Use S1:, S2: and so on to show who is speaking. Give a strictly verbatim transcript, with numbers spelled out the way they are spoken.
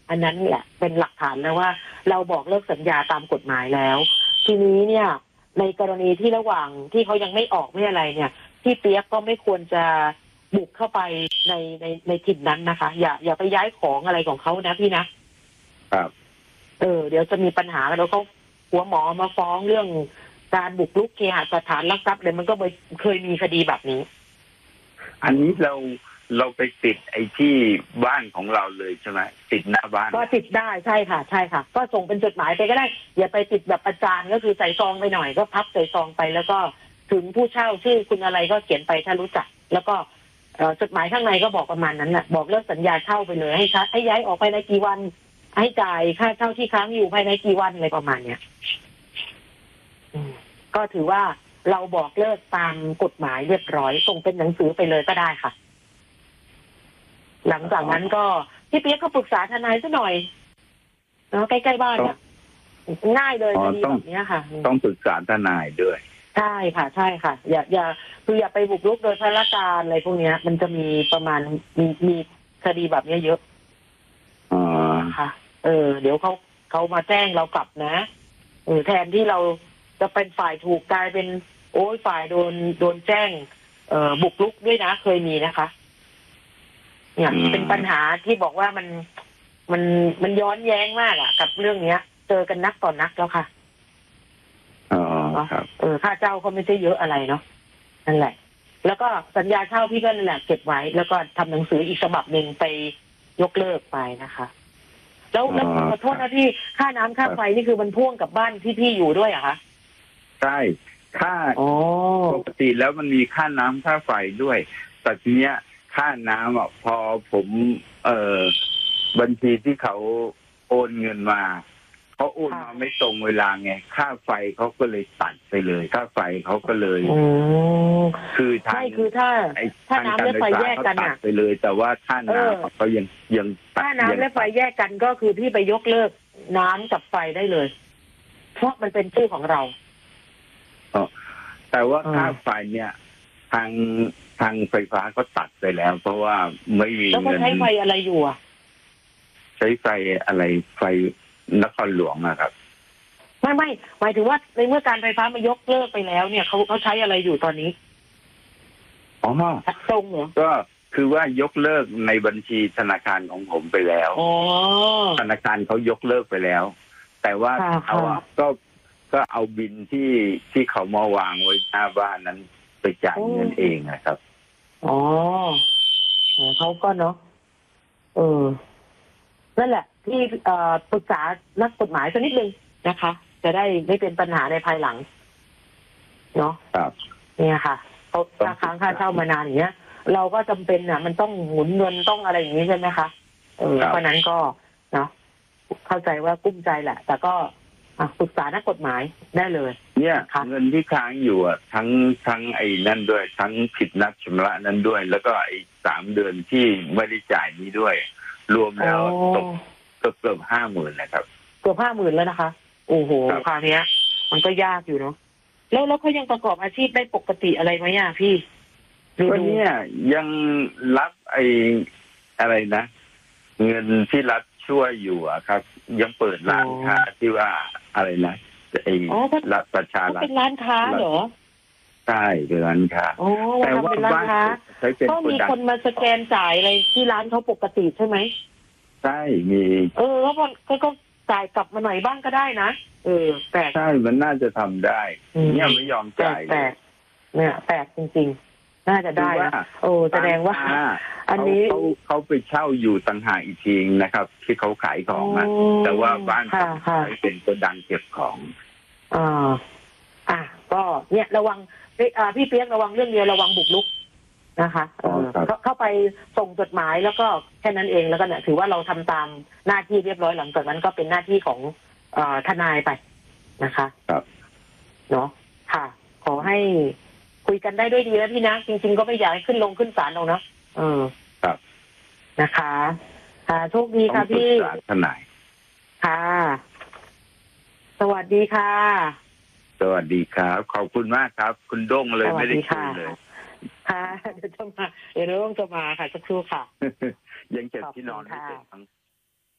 S1: อันนั้นแหละเป็นหลักฐานแล้วว่าเราบอกเลิกสัญญาตามกฎหมายแล้วทีนี้เนี่ยในกรณีที่ระหว่างที่เขายังไม่ออกไม่อะไรเนี่ยพี่เปียกก็ไม่ควรจะบุกเข้าไปในในในถิ่นนั้นนะคะอย่าอย่าไปย้ายของอะไรของเขานะพี่นะครับเออเดี๋ยวจะมีปัญหาแล้วเขาหัวหมอมาฟ้องเรื่องการบุกรุกเคหสถานลักทรัพย์เลยมันก็เคยมีคดีแบบนี้
S2: อันนี้เราเราไปติดไอ้ที่บ้านของเราเลยใช่ไหมติดหน้าบ้าน
S1: ก็ติดได้ใช่ค่ะใช่ค่ะก็ส่งเป็นจดหมายไปก็ได้อย่าไปติดแบบอาจารย์ก็คือใส่ซองไปหน่อยก็พับใส่ซองไปแล้วก็ถึงผู้เช่าชื่อคุณอะไรก็เขียนไปถ้ารู้จักแล้วก็จดหมายข้างในก็บอกประมาณนั้นแหละบอกเลิกสัญญาเช่าไปเลยให้ให้ย้ายออกไปในกี่วันให้จ่ายค่าเช่าที่ค้างอยู่ภายในกี่วันอะไรประมาณเนี้ยก็ถือว่าเราบอกเลิกตามกฎหมายเรียบร้อยส่งเป็นหนังสือไปเลยก็ได้ค่ะหลังจากนั้นก็พี่เปี๊ยกก็ปรึกษาทนายซะหน่อยเนาะใกล้ๆบ้านเนี่ยง่ายเลยคดีแบบนี้ค่ะ
S2: ต้องปรึกษาทนายด้วย
S1: ใช่ค่ะใช่ค่ะอย่าอย่าคืออย่าไปบุกรุกโดยพลการอะไรพวกนี้มันจะมีประมาณมีมีคดีแบบนี้เยอะ
S2: อ๋อ
S1: ค่ะเออเดี๋ยวเขาเขามาแจ้งเรากลับนะเออแทนที่เราจะเป็นฝ่ายถูกกลายเป็นโอ้ยฝ่ายโดนโดนแจ้งเอ่อบุกรุกด้วยนะเคยมีนะคะเนี่ยเป็นปัญหาที่บอกว่ามันมันมันย้อนแย้งมากอ่ะกับเรื่องเนี้ยเจอกันนักต่อนนักแล้วค่ะ
S2: อ๋อครับ
S1: เออค่าเช่าเขาไม่ใช่เยอะอะไรเนาะนั่นแหละแล้วก็สัญญาเช่าพี่ก็นั่นแหละเก็บไว้แล้วก็ทำหนังสืออีกฉบับหนึ่งไปยกเลิกไปนะคะแล้วแล้วขอโทษนะพี่ค่าน้ำค่าไฟนี่คือมันพ่วงกับบ้านที่พี่อยู่ด้วยเหรอคะ
S2: ใช่ค่าปกติแล้วมันมีค่าน้ำค่าไฟด้วยแต่ทีเนี้ยค่าน้ำอ่ะพอผมเอ่อบัญชีที่เขาโอนเงินมาเขาโอนมาไม่ตรงเวลาไงค่าไฟเขาก็เลยตัดไปเลยค่าไฟเขาก็เลยคือ
S1: ใช่คือถ้าถ้าน้ำและไฟแยกกัน
S2: ตัดไปเลยแต่ว่าค่าน้ำเขายังยัง
S1: ถ้าน้ำและไฟแยกกันก็คือพี่ไปยกเลิกน้ำกับไฟได้เลยเพราะมันเป็นชื่อของเรา
S2: แต่ว่าค่าไฟเนี่ยทางทางไฟฟ้าก็ตัดไปแล้วเพราะว่าไม่มีเงิน
S1: แล้วเขาใช้ไฟอะไรอยู่อ่ะ
S2: ใช้ไฟอะไรไฟนครหลวงอะครับ
S1: ไม่ไม่หมายถึงว่าในเมื่อการไฟฟ้ามายกเลิกไปแล้วเนี่ยเขาเขาใช้อะไรอยู่ตอนนี้
S2: อ๋อ
S1: ตรงเหรอ
S2: ก็คือว่ายกเลิกในบัญชีธนาคารของผมไปแล้วธนาคารเขายกเลิกไปแล้วแต่ว่าเขาก็ก็เอาบินที่ที่เขามาวางไว้หน้าบ้านนั้นไปจ่ายเงินเองนะครับ
S1: อ๋อเขาก็เนาะเออนั่นแหละที่ปรึกษานักกฎหมายสักนิดนึงนะคะจะได้ไม่เป็นปัญหาในภายหลังเนาะ
S2: ครับ
S1: เนี่ยค่ะเขาค่าค้างค่าเช่ามานานอย่างเงี้ยเราก็จำเป็นอ่ะมันต้องหมุนเงินต้องอะไรอย่างนี้ใช่ไหมคะเออเพราะนั้นก็เนาะเข้าใจว่ากุ้มใจแหละแต่ก็ปรึกษานักกฎหมายได้เลย
S2: เนี่ยเงินที่ค้างอยู่อ่ะทั้งทั้งไอ้นั่นด้วยทั้งผิดนัดชำระนั้นด้วยแล้วก็ไอ้สามเดือนที่ไม่ได้จ่ายนี้ด้วยรวมแล้วตกเกือบเกือบห้าหมื่นนะครับ
S1: เกือบห้าหมื่นแล้วนะคะโอ้โหคราวนี้มันก็ยากอยู่เนาะแล้วแล้วเขายังประกอบอาชีพได้ปกติอะไรไหมอ่ะพี่
S2: ก็เนี่ยยังรับไอ้อะไรนะเงินที่รัฐช่วยอยู่อะครับยังเปิดร้านค้าที่ว่าอะไรนะไอ้รัฐประชารัฐ
S1: เป็นร้านค้าเหรอ
S2: ใช่เป็นร้านค้า
S1: แต่ว่าบ้านก็มีคนมาสแกนจ่ายอะไรที่ร้านเขาปกติใช่ไหม
S2: ใช่มี
S1: เออแล้วมันก็จ่ายกลับมาหน่อยบ้างก็ได้นะเออแปลก
S2: ใช่มันน่าจะทำได้เนี่ยไม่ยอมจ่าย
S1: แปลกเนี่ยแปลกจริงๆน่าจะได้นะโอ้แสดงว่าอันนี้
S2: เขาเขาไปเช่าอยู่ต่างหากอีกทีนะครับที่เขาขายของนะแต่ว่าบ้านเขาเป็นโกดังเก็บของ
S1: อ่าอ่ะก็เนี่ยระวังพี่เปี๊ยกระวังเรื่องเดียวระวังบุกรุกนะคะเข้าไปส่งจดหมายแล้วก็แค่นั้นเองแล้วก็เนี่ยถือว่าเราทำตามหน้าที่เรียบร้อยหลังจากนั้นก็เป็นหน้าที่ของทนายไปนะคะ
S2: ครับ
S1: เนาะค่ะขอให้คุยกันได้ด้วยดีนะพี่นะจริงๆก็ไม่อยากให้ขึ้นลงขึ้นศาลหรอกเนาะเออ
S2: ครับ
S1: นะคะค่ะโชคดีค่ะพี่
S2: ทนาย
S1: ค่ะสวัสดีค่ะ
S2: สวัสดีครับขอบคุณมากครับคุณด้งเลยไม่ได้คุยเลย
S1: ค่ะเดี๋ยวจะมาเดี๋ยวน้องจะมาค่ะสักครู่ค่ะ
S2: ยังเก็บที่นอนไม่เสร็จทั้ง